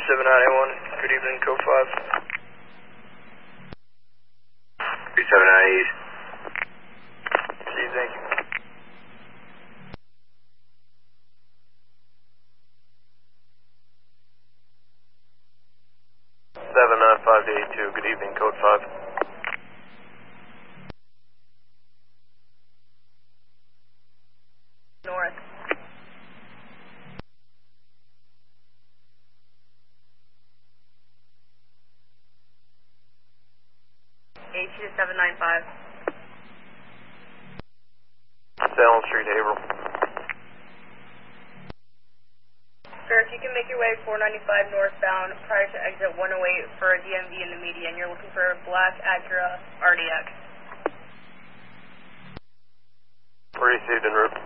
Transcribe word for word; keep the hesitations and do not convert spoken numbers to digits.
seven nine eight one, good evening, code five. three seven nine East. See you, thank you. seven nine five eight two, good evening, code five. North. eight two seven nine five. Salem Street, Haverhill. Sir, if you can make your way four ninety-five northbound prior to exit one oh eight for a D M V in the median, you're looking for a black Acura R D X. Received en route.